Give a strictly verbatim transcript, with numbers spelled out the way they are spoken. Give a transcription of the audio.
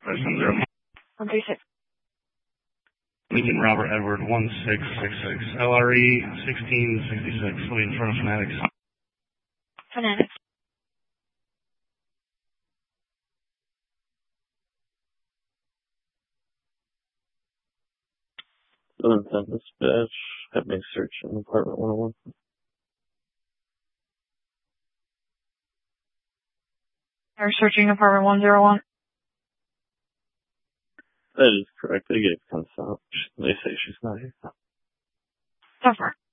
one three six. Lincoln Robert Edward one six six six. L R E sixteen sixty-six. Lead in front of Fanatics. Fanatics. Southern ten Dispatch. Have me search in apartment one oh one. They're searching apartment one oh one. That is correct. They gave consent. They say she's not here. So far.